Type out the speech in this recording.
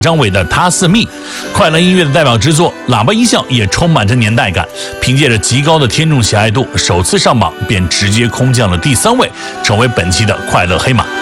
张伟的《他似蜜》，快乐音乐的代表之作，喇叭音效也充满着年代感。凭借着极高的听众喜爱度，首次上榜便直接空降了第3位，成为本期的快乐黑马。